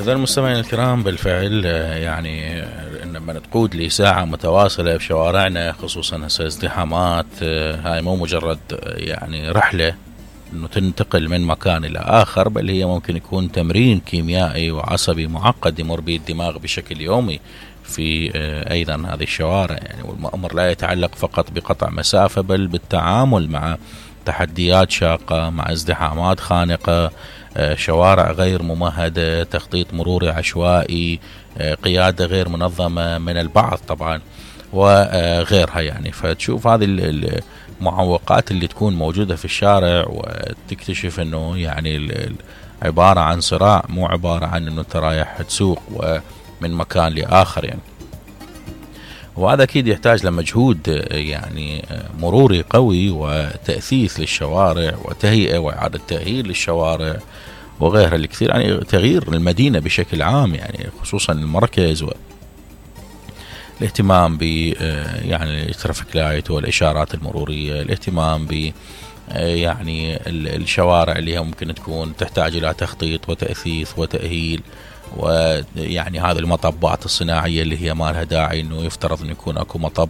إذا المستمعين الكرام بالفعل لما تقود لي ساعة متواصلة بشوارعنا خصوصا هسه ازدحامات، هاي مو مجرد رحلة انه تنتقل من مكان الى اخر، بل هي ممكن يكون تمرين كيميائي وعصبي معقد يمر به الدماغ بشكل يومي في ايضا هذه الشوارع. والامر لا يتعلق فقط بقطع مسافة، بل بالتعامل مع تحديات شاقة، مع ازدحامات خانقة، شوارع غير ممهدة، تخطيط مروري عشوائي، قيادة غير منظمة من البعض طبعا وغيرها. فتشوف هذه المعوقات اللي تكون موجودة في الشارع وتكتشف انه عبارة عن صراع، مو عبارة عن انه انت رايح تسوق ومن مكان لآخر وهذا أكيد يحتاج لمجهود مروري قوي وتأثيث للشوارع وتهيئة وإعادة تأهيل للشوارع وغيرها الكثير، تغيير المدينة بشكل عام خصوصا المركز، والاهتمام ب الترافيك لايت والإشارات المرورية، الاهتمام ب الشوارع اللي هي ممكن تكون تحتاج إلى تخطيط وتأثيث وتأهيل، هذه المطبات الصناعية اللي هي ما لها داعي انه يفترض انه يكون اكو مطب